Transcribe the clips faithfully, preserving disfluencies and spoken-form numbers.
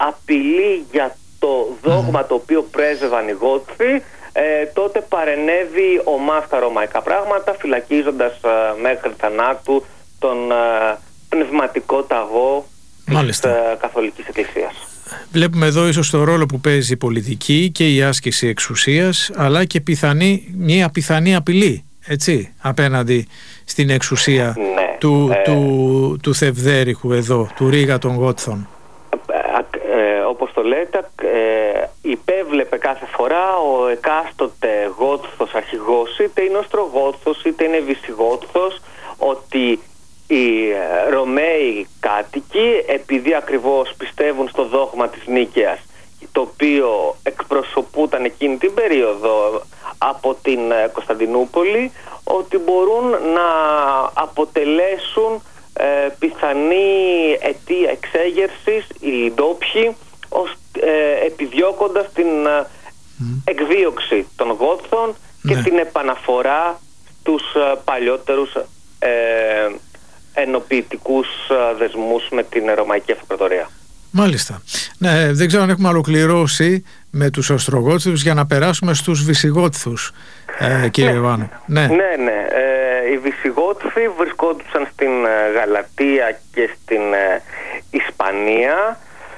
απειλή για το δόγμα mm. το οποίο πρέσβευαν οι Γότθοι, ε, τότε παρενέβη ο ΜΑΦ στα ρωμαϊκά πράγματα, φυλακίζοντας ε, μέχρι θανάτου τον ε, πνευματικό ταγό της ε, Καθολικής Εκκλησίας. Βλέπουμε εδώ ίσως το ρόλο που παίζει η πολιτική και η άσκηση εξουσίας, αλλά και πιθανή, μια πιθανή απειλή, έτσι, απέναντι στην εξουσία ναι, του, ε, του, του Θευδέρικου εδώ, του Ρήγα των Γότθων. Ε, ε, όπως το λέτε, ε, υπέβλεπε κάθε φορά ο εκάστοτε Γότθος αρχηγός, είτε είναι Οστρογότθος είτε είναι Βυσιγότθος, ότι οι Ρωμαίοι κάτοικοι, επειδή ακριβώς πιστεύουν στο δόγμα της Νίκαιας, το οποίο εκπροσωπούταν εκείνη την περίοδο από την Κωνσταντινούπολη, ότι μπορούν να αποτελέσουν ε, πιθανή αιτία εξέγερσης οι ντόπιοι, ως, ε, επιδιώκοντας την ε, εκδίωξη των Γότθων και ναι. την επαναφορά στους ε, παλιότερους ε, ενοποιητικούς δεσμούς με την Ρωμαϊκή Αυτοκρατορία. Μάλιστα. Ναι, δεν ξέρω αν έχουμε ολοκληρώσει με τους Οστρογότθους για να περάσουμε στους Βυσιγότθους, ε, κύριε ναι. Ιωάννου. Ναι, ναι. ναι. Ε, οι Βυσιγότθοι βρισκόντουσαν στην ε, Γαλατία και στην ε, Ισπανία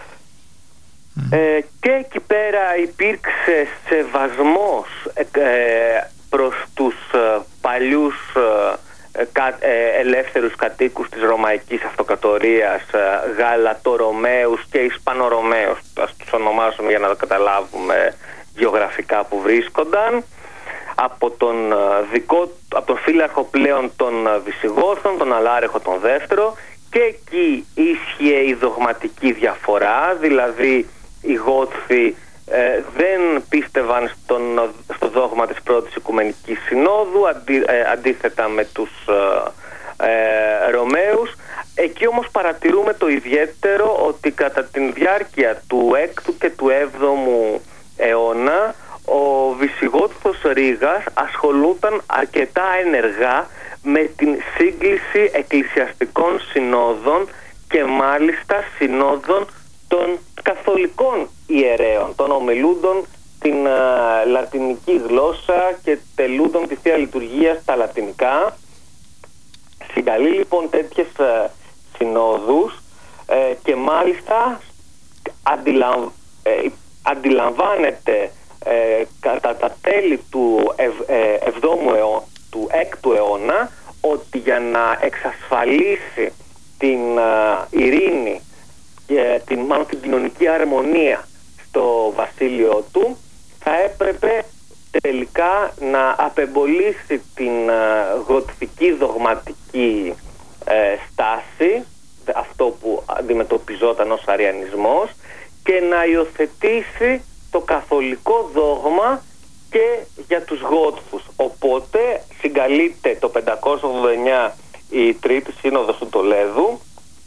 mm. ε, και εκεί πέρα υπήρξε σεβασμός ε, ε, προς τους ε, παλιούς ε, ελεύθερους κατοίκους της Ρωμαϊκής Αυτοκρατορίας, Γαλατορωμαίους και Ισπανορωμαίους, ας τους ονομάσουμε για να το καταλάβουμε γεωγραφικά που βρίσκονταν, από τον, δικό, από τον φύλαρχο πλέον των Βυσιγόθων, τον Αλάρεχο τον δεύτερο, και εκεί ίσχυε η δογματική διαφορά, δηλαδή οι Γότθοι Ε, δεν πίστευαν στον, στο δόγμα της πρώτης Οικουμενικής Συνόδου, αντί, ε, αντίθετα με τους ε, ε, Ρωμαίους. Εκεί όμως παρατηρούμε το ιδιαίτερο ότι κατά τη διάρκεια του έκτου και του έβδομου αιώνα ο Βυσιγότθος Ρήγας ασχολούταν αρκετά ενεργά με την σύγκληση εκκλησιαστικών συνόδων και μάλιστα συνόδων των καθολικών ιερέων, των ομιλούντων την α, λατινική γλώσσα και τελούντων τη Θεία Λειτουργία στα λατινικά. Συγκαλεί λοιπόν τέτοιες α, συνόδους ε, και μάλιστα αντιλαμβ, ε, αντιλαμβάνεται ε, κατά τα τέλη του, ευ, ε, εβδόμου αιώ, του έκτου αιώνα ότι για να εξασφαλίσει την α, ειρήνη και την, μάλλον την κοινωνική αρμονία στο βασίλειο του, θα έπρεπε τελικά να απεμπολίσει την uh, γοτθική δογματική uh, στάση, αυτό που αντιμετωπιζόταν ως αριανισμός, και να υιοθετήσει το καθολικό δόγμα και για τους Γότθους. Οπότε συγκαλείται το πεντακόσια ογδόντα εννιά η Τρίτη Σύνοδος του Τολέδου,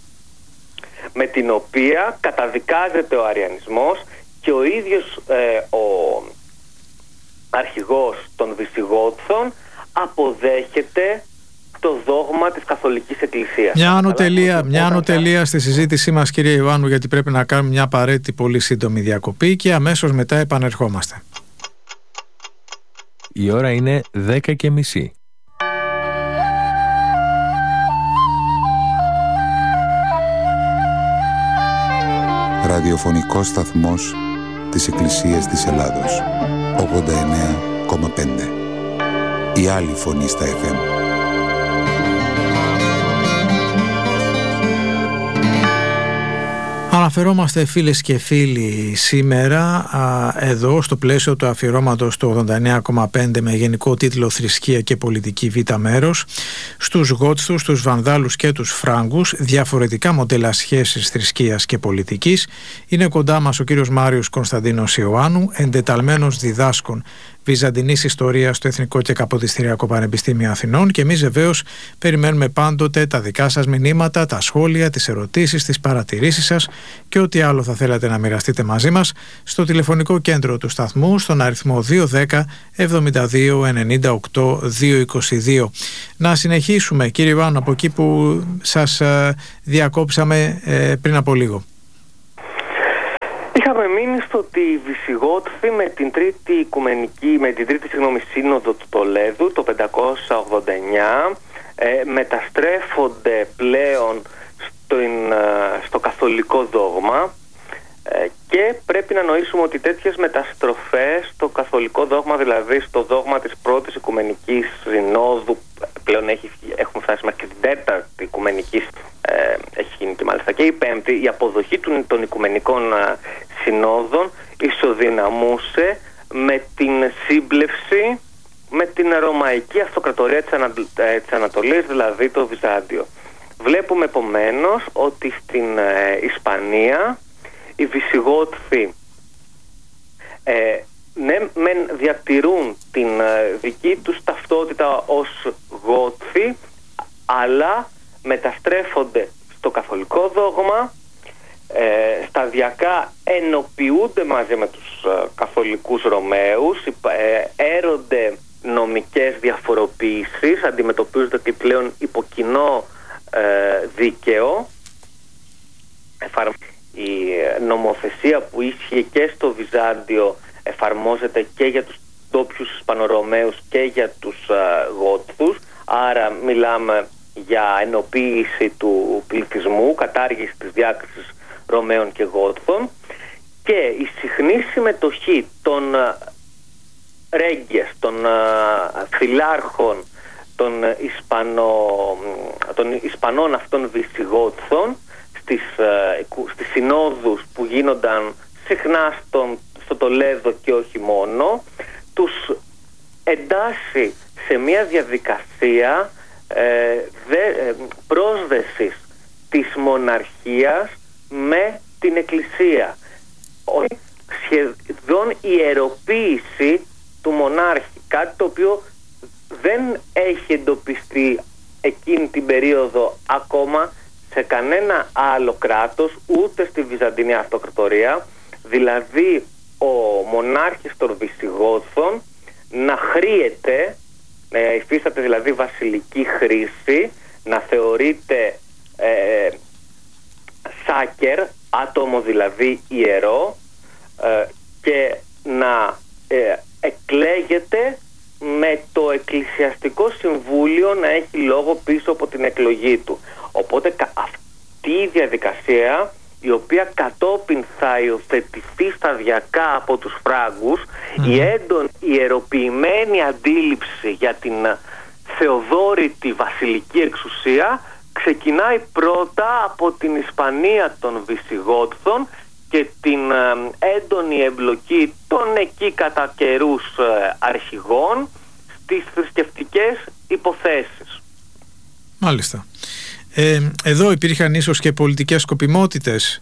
με την οποία καταδικάζεται ο αριανισμός και ο ίδιος ε, ο αρχηγός των Βυσιγότθων αποδέχεται το δόγμα της Καθολικής Εκκλησίας. Μια ανωτελεία, μια ανωτελεία στη συζήτησή μας, κύριε Ιωάννου, γιατί πρέπει να κάνουμε μια απαραίτητη πολύ σύντομη διακοπή και αμέσως μετά επανερχόμαστε. Η ώρα είναι δέκα και μισή. Ραδιοφωνικός σταθμός της Εκκλησίας της Ελλάδος, ογδόντα εννέα κόμμα πέντε. Η άλλη φωνή στα εφ εμ. Αναφερόμαστε, φίλες και φίλοι, σήμερα α, εδώ στο πλαίσιο του αφιερώματος του ογδόντα εννέα κόμμα πέντε με γενικό τίτλο «Θρησκεία και πολιτική β' μέρος» στους Γότθους, τους Βανδάλους και τους Φράγκους, διαφορετικά μοντέλα σχέσης θρησκείας και πολιτικής. Είναι κοντά μας ο κύριος Μάριος Κωνσταντίνος Ιωάννου, εντεταλμένος διδάσκων Βυζαντινής Ιστορίας στο Εθνικό και Καποδιστριακό Πανεπιστήμιο Αθηνών, και εμείς βεβαίως περιμένουμε πάντοτε τα δικά σας μηνύματα, τα σχόλια, τις ερωτήσεις, τις παρατηρήσεις σας και ό,τι άλλο θα θέλατε να μοιραστείτε μαζί μας στο τηλεφωνικό κέντρο του σταθμού στον αριθμό δύο ένα μηδέν εβδομήντα δύο ενενήντα οκτώ διακόσια είκοσι δύο. Να συνεχίσουμε, κύριε Ιωάννου, από εκεί που σας διακόψαμε ε, πριν από λίγο. Είχαμε μείνει στο ότι οι Βυσιγότθοι με την τρίτη οικουμενική, με την τρίτη συγγνώμη, σύνοδο του Τολέδου το πεντακόσια ογδόντα εννιά ε, μεταστρέφονται πλέον στο, στο καθολικό δόγμα ε, και πρέπει να νοήσουμε ότι τέτοιες μεταστροφές στο καθολικό δόγμα, δηλαδή στο δόγμα της πρώτης οικουμενικής συνόδου, πλέον έχει, έχουμε φτάσει μέχρι την τέταρτη οικουμενική, ε, έχει γίνει και μάλιστα και η πέμπτη, η αποδοχή των, των οικουμενικών ε, συνόδων ισοδυναμούσε με την σύμπλευση με την Ρωμαϊκή Αυτοκρατορία της, Ανα, ε, της Ανατολής, δηλαδή το Βυζάντιο. Βλέπουμε επομένως ότι στην ε, Ισπανία οι Βυσιγότθοι ε, ναι, μεν διατηρούν την ε, δική τους ταυτότητα ως Γότθοι, αλλά μεταστρέφονται στο καθολικό δόγμα, ε, σταδιακά ενοποιούνται μαζί με τους ε, καθολικούς Ρωμαίους, ε, έρονται νομικές διαφοροποιήσεις, αντιμετωπίζονται και πλέον υπό κοινό ε, δίκαιο. Η νομοθεσία που ίσχυε και στο Βυζάντιο εφαρμόζεται και για τους ντόπιους Ισπανορωμαίους και για τους uh, Γότθους, άρα μιλάμε για ενοποίηση του πληθυσμού, κατάργηση της διάκρισης Ρωμαίων και Γότθων, και η συχνή συμμετοχή των uh, ρέγγες, των uh, φυλάρχων των, Ισπανο, των Ισπανών αυτών Βυσιγότθων στις, uh, στις συνόδους που γίνονταν συχνά στον, στο Τολέδο και όχι μόνο, τους εντάσσει σε μια διαδικασία ε, δε, ε, πρόσδεσης της μοναρχίας με την Εκκλησία. Σχεδόν ιεροποίηση του μονάρχη, κάτι το οποίο δεν έχει εντοπιστεί εκείνη την περίοδο ακόμα σε κανένα άλλο κράτος, ούτε στη Βυζαντινή Αυτοκρατορία, δηλαδή ο μονάρχης των Βυσιγόθων να χρήεται, ε, υφίσταται δηλαδή βασιλική χρήση, να θεωρείται ε, σάκερ, άτομο δηλαδή ιερό, ε, και να ε, εκλέγεται με το Εκκλησιαστικό Συμβούλιο να έχει λόγο πίσω από την εκλογή του. Οπότε αυτή η διαδικασία, η οποία κατόπιν θα υιοθετηθεί σταδιακά από τους Φράγκους, mm. η έντονη ιεροποιημένη αντίληψη για την θεοδόρητη βασιλική εξουσία ξεκινάει πρώτα από την Ισπανία των Βυσιγότθων και την έντονη εμπλοκή των εκεί κατά καιρούς αρχηγών στις θρησκευτικές υποθέσεις. Μάλιστα. Ε, εδώ υπήρχαν ίσως και πολιτικές σκοπιμότητες,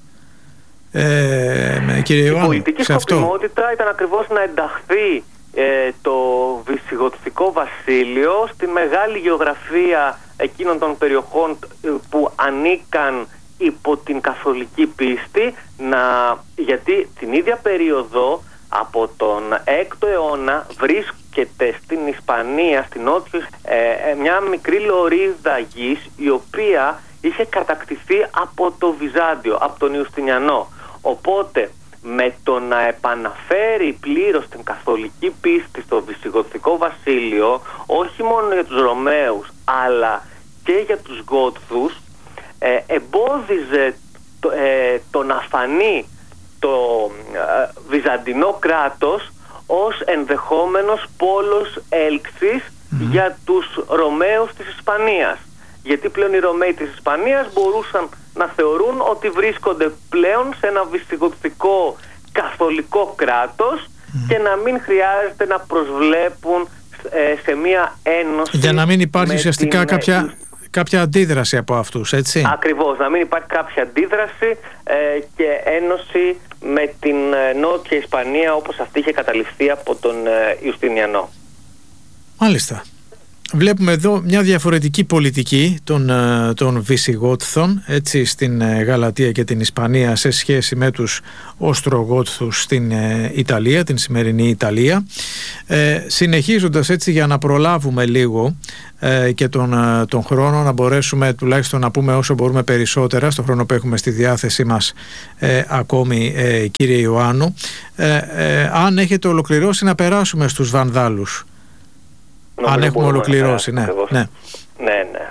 ε, κύριε Ιωάννη. Η πολιτική σκοπιμότητα αυτό ήταν ακριβώς να ενταχθεί ε, το Βυσιγοτθικό βασίλειο στη μεγάλη γεωγραφία εκείνων των περιοχών που ανήκαν υπό την καθολική πίστη, να, γιατί την ίδια περίοδο από τον έκτο αιώνα βρίσκεται στην Ισπανία, στην νότιο, ε, μια μικρή λωρίδα γης η οποία είχε κατακτηθεί από το Βυζάντιο, από τον Ιουστινιανό. Οπότε με το να επαναφέρει πλήρως την καθολική πίστη στο Βυσιγοτθικό βασίλειο, όχι μόνο για τους Ρωμαίους αλλά και για τους Γότθους, ε, εμπόδιζε το, ε, το να φανεί το ε, Βυζαντινό κράτος ως ενδεχόμενος πόλος έλξης mm-hmm. για τους Ρωμαίους της Ισπανίας. Γιατί πλέον οι Ρωμαίοι της Ισπανίας μπορούσαν να θεωρούν ότι βρίσκονται πλέον σε ένα βυσιγοτθικό καθολικό κράτος mm-hmm. και να μην χρειάζεται να προσβλέπουν ε, σε μία ένωση. Για να μην υπάρχει ουσιαστικά την... κάποια... κάποια αντίδραση από αυτούς, έτσι. Ακριβώς, να μην υπάρχει κάποια αντίδραση ε, και ένωση με την ε, Νότια Ισπανία όπως αυτή είχε καταληφθεί από τον ε, Ιουστινιανό. Μάλιστα. βλέπουμε εδώ μια διαφορετική πολιτική των, των Βυσιγότθων, έτσι, στην Γαλατία και την Ισπανία σε σχέση με τους Οστρογότθους στην Ιταλία, την σημερινή Ιταλία. Ε, συνεχίζοντας έτσι, για να προλάβουμε λίγο ε, και τον, τον χρόνο, να μπορέσουμε τουλάχιστον να πούμε όσο μπορούμε περισσότερα στο χρόνο που έχουμε στη διάθεσή μας ε, ακόμη, ε, κύριε Ιωάννου, ε, ε, αν έχετε ολοκληρώσει, να περάσουμε στους Βανδάλους. Νομίζω αν έχουμε ολοκληρώσει, ναι, ναι. Ναι, ναι.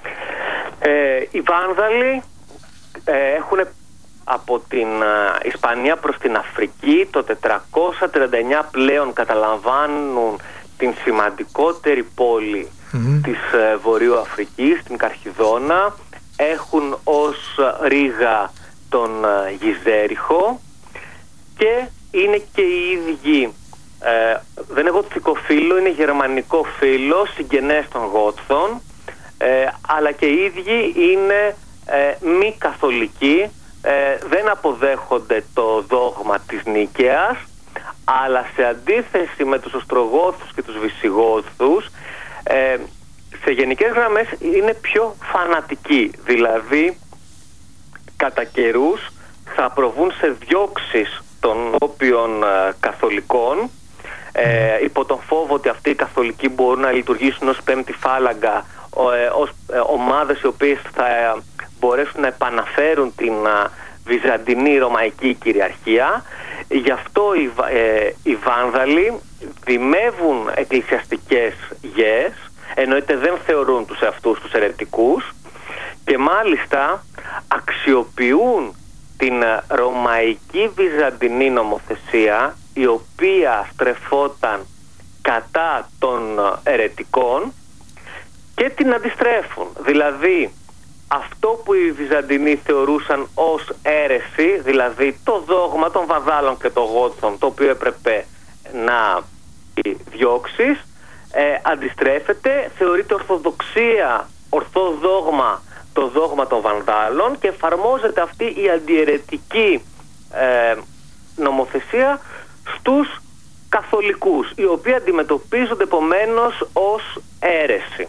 Ε, οι Βάνδαλοι ε, έχουν από την ε, Ισπανία προς την Αφρική το τετρακόσια τριάντα εννιά πλέον καταλαμβάνουν την σημαντικότερη πόλη mm-hmm. της ε, Βορείου Αφρικής, την Καρχιδόνα. Έχουν ως ρήγα τον ε, Γιζέριχο και είναι και οι ίδιοι. Ε, δεν είναι γοτθικό φύλο, είναι γερμανικό φύλο, συγγενές των Γότθων, ε, αλλά και οι ίδιοι είναι ε, μη καθολικοί, ε, δεν αποδέχονται το δόγμα της Νίκαιας, αλλά σε αντίθεση με τους Οστρογόθους και τους Βυσιγόθους, ε, σε γενικές γραμμές είναι πιο φανατικοί, δηλαδή κατά καιρούς θα προβούν σε διώξεις των όποιων ε, καθολικών, Ε, υπό τον φόβο ότι αυτοί οι καθολικοί μπορούν να λειτουργήσουν ως πέμπτη φάλαγγα, ε, ως ε, ομάδες οι οποίες θα ε, μπορέσουν να επαναφέρουν την ε, βυζαντινή ρωμαϊκή κυριαρχία. Γι' αυτό οι, ε, οι Βάνδαλοι δημεύουν εκκλησιαστικές γιες, εννοείται δεν θεωρούν τους εαυτούς τους αιρετικούς, και μάλιστα αξιοποιούν την ρωμαϊκή βυζαντινή νομοθεσία, η οποία στρεφόταν κατά των αιρετικών, και την αντιστρέφουν. Δηλαδή αυτό που οι Βυζαντινοί θεωρούσαν ως αίρεση, δηλαδή το δόγμα των Βανδάλων και των Γότθων, το οποίο έπρεπε να διώξεις, ε, αντιστρέφεται, θεωρείται ορθοδοξία, ορθό δόγμα, το δόγμα των Βανδάλων, και εφαρμόζεται αυτή η αντιαιρετική ε, νομοθεσία στους καθολικούς, οι οποίοι αντιμετωπίζονται επομένως ως αίρεση.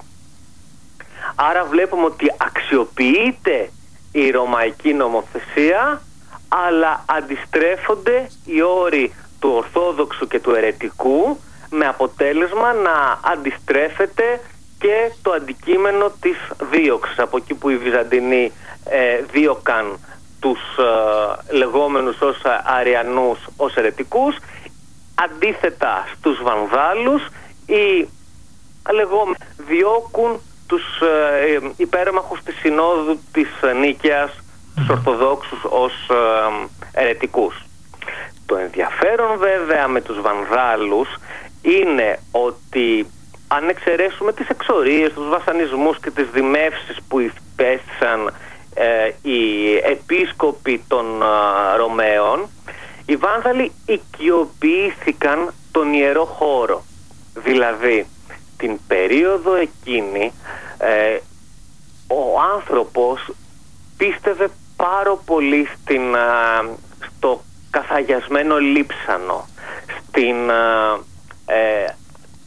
Άρα βλέπουμε ότι αξιοποιείται η ρωμαϊκή νομοθεσία, αλλά αντιστρέφονται οι όροι του ορθόδοξου και του αιρετικού, με αποτέλεσμα να αντιστρέφεται και το αντικείμενο της δίωξης. Από εκεί που οι Βυζαντινοί ε, δίωκαν τους ε, λεγόμενους ως Αριανούς ως αιρετικούς, αντίθετα στους Βανδάλους οι λεγόμενοι διώκουν τους ε, υπέρμαχους της Συνόδου της Νίκαιας, τους Ορθοδόξους, ως ε, αιρετικούς. Το ενδιαφέρον βέβαια με τους Βανδάλους είναι ότι, αν εξαιρέσουμε τις εξορίες, τους βασανισμούς και τις δημεύσεις που υπέστησαν ε, οι επίσκοποι των ε, Ρωμαίων, οι Βάνδαλοι οικειοποιήθηκαν τον ιερό χώρο. Δηλαδή την περίοδο εκείνη ε, ο άνθρωπος πίστευε πάρα πολύ στην, ε, στο καθαγιασμένο λείψανο, στην ε, ε,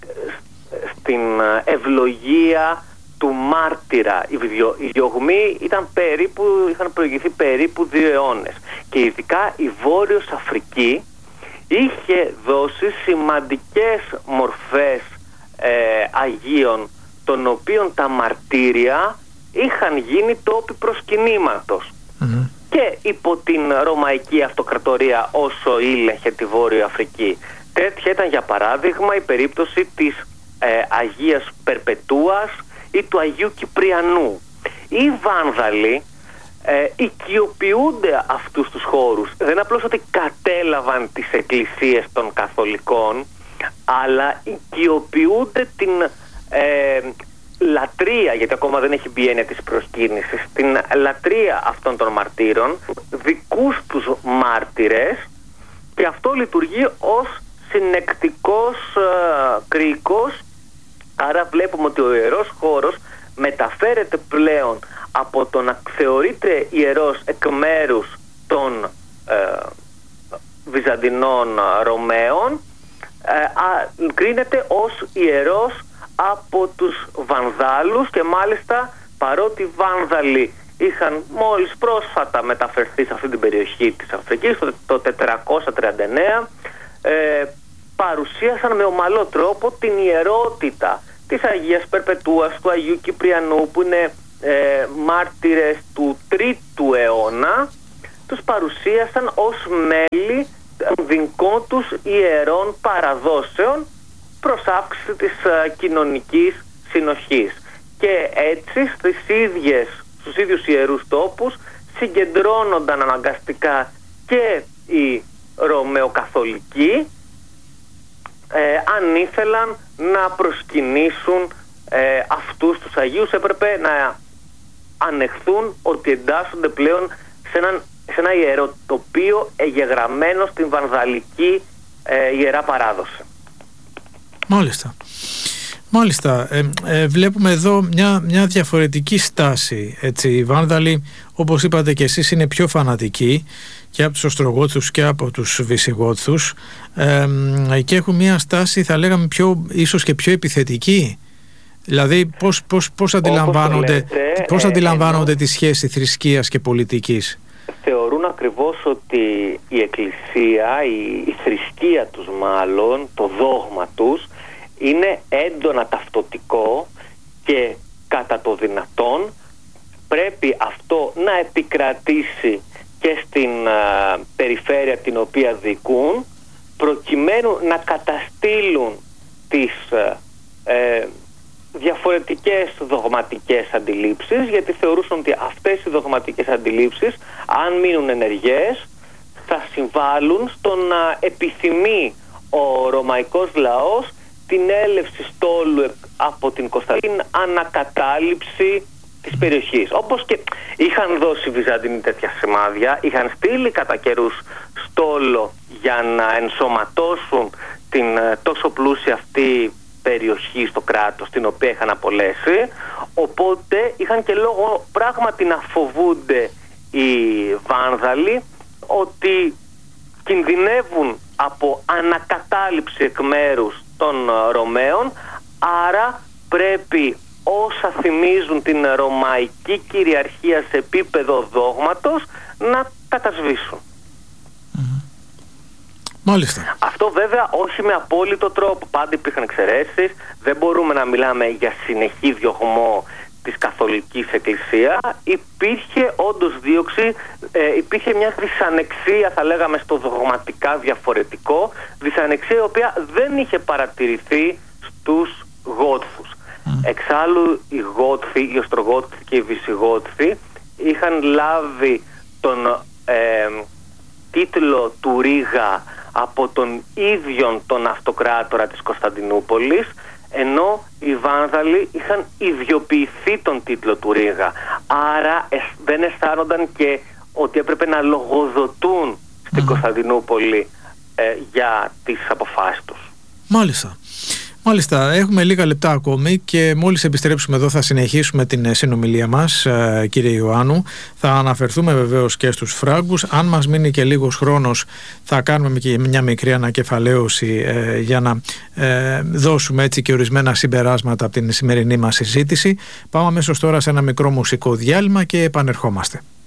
στην ευλογία του μάρτυρα. Οι, διο, οι διωγμοί ήταν περίπου, είχαν προηγηθεί περίπου δύο αιώνες, και ειδικά η Βόρειος Αφρική είχε δώσει σημαντικές μορφές ε, Αγίων, των οποίων τα μαρτύρια είχαν γίνει τόποι προσκυνήματος. Mm-hmm. Και υπό την Ρωμαϊκή Αυτοκρατορία όσο ήλεχε τη Βόρεια Αφρική. Τέτοια ήταν για παράδειγμα η περίπτωση της ε, Αγίας Περπετούας ή του Αγίου Κυπριανού. Οι Βάνδαλοι ε, οικειοποιούνται αυτούς τους χώρους. Δεν είναι απλώς ότι κατέλαβαν τις εκκλησίες των καθολικών, αλλά οικειοποιούνται την ε, λατρεία, γιατί ακόμα δεν έχει μπει έννοια της προσκύνησης, την λατρεία αυτών των μαρτύρων, δικούς τους μάρτυρες, και αυτό λειτουργεί ως συνεκτικός ε, κρίκος. Άρα βλέπουμε ότι ο ιερός χώρος μεταφέρεται πλέον από το να θεωρείται ιερός εκ μέρους των ε, Βυζαντινών Ρωμαίων, ε, α, κρίνεται ως ιερός από τους Βανδάλους, και μάλιστα παρότι οι Βάνδαλοι είχαν μόλις πρόσφατα μεταφερθεί σε αυτή την περιοχή της Αφρικής το τετρακόσια τριάντα εννέα, ε, παρουσίασαν με ομαλό τρόπο την ιερότητα της Αγίας Περπετούας, του Αγίου Κυπριανού, που είναι ε, μάρτυρες του τρίτου αιώνα. Τους παρουσίασαν ως μέλη των δικών τους ιερών παραδόσεων προς αύξηση της ε, κοινωνικής συνοχής. Και έτσι στις ίδιες, στους ίδιους ιερούς τόπους συγκεντρώνονταν αναγκαστικά και οι Ρωμαιοκαθολικοί, ε, αν ήθελαν να προσκυνήσουν ε, αυτούς τους Αγίους. Έπρεπε να ανεχθούν ότι εντάσσονται πλέον σε, έναν, σε ένα ιεροτοπείο εγγεγραμμένο στην βανδαλική ε, ιερά παράδοση. Μάλιστα. Μάλιστα, ε, ε, βλέπουμε εδώ μια, μια διαφορετική στάση, έτσι. Οι Βάνδαλοι, όπως είπατε και εσείς, είναι πιο φανατικοί και από τους Οστρογότους και από τους Βυσιγότους, ε, και έχουν μια στάση, θα λέγαμε, πιο, ίσως και πιο επιθετική. Δηλαδή πώς, πώς, πώς αντιλαμβάνονται, λέτε, πώς αντιλαμβάνονται ε, τη σχέση θρησκείας και πολιτικής? Θεωρούν ακριβώς ότι η Εκκλησία, η, η θρησκεία τους μάλλον, το δόγμα τους, είναι έντονα ταυτοτικό και κατά το δυνατόν πρέπει αυτό να επικρατήσει και στην α, περιφέρεια την οποία διοικούν, προκειμένου να καταστήλουν τις ε, διαφορετικές δογματικές αντιλήψεις, γιατί θεωρούσαν ότι αυτές οι δογματικές αντιλήψεις, αν μείνουν ενεργές, θα συμβάλλουν στο να επιθυμεί ο ρωμαϊκός λαός την έλευση στόλου από την Κωνσταντίνα, ανακατάληψη της περιοχής. Όπως και είχαν δώσει οι Βυζαντινοί τέτοια σημάδια, είχαν στείλει κατά καιρούς στόλο για να ενσωματώσουν την τόσο πλούσια αυτή περιοχή στο κράτος, την οποία είχαν απολέσει, οπότε είχαν και λόγο πράγματι να φοβούνται οι Βάνδαλοι ότι κινδυνεύουν από ανακατάληψη εκ μέρους των Ρωμαίων, άρα πρέπει όσα θυμίζουν την ρωμαϊκή κυριαρχία σε επίπεδο δόγματος να κατασβήσουν. Mm-hmm. Μάλιστα. Αυτό βέβαια όχι με απόλυτο τρόπο. Πάντα υπήρχαν εξαιρέσεις. Δεν μπορούμε να μιλάμε για συνεχή διωγμό της Καθολικής Εκκλησίας. Υπήρχε όντως δίωξη, ε, υπήρχε μια δυσανεξία, θα λέγαμε, στο δογματικά διαφορετικό, δυσανεξία η οποία δεν είχε παρατηρηθεί στους Γότθους. Mm. Εξάλλου οι Γότθοι, οι Οστρογότθοι και οι Βυσιγότθοι είχαν λάβει τον ε, τίτλο του Ρήγα από τον ίδιον τον αυτοκράτορα της Κωνσταντινούπολης, ενώ οι Βάνδαλοι είχαν ιδιοποιηθεί τον τίτλο του Ρήγα. Άρα δεν αισθάνονταν και ότι έπρεπε να λογοδοτούν στην mm. Κωνσταντινούπολη ε, για τις αποφάσεις τους. Μάλιστα. Μάλιστα, έχουμε λίγα λεπτά ακόμη και μόλις επιστρέψουμε εδώ θα συνεχίσουμε την συνομιλία μας, κύριε Ιωάννου. Θα αναφερθούμε βεβαίως και στους Φράγκους. Αν μας μείνει και λίγος χρόνος θα κάνουμε και μια μικρή ανακεφαλαίωση ε, για να ε, δώσουμε έτσι και ορισμένα συμπεράσματα από την σημερινή μας συζήτηση. Πάμε αμέσως τώρα σε ένα μικρό μουσικό διάλειμμα και επανερχόμαστε.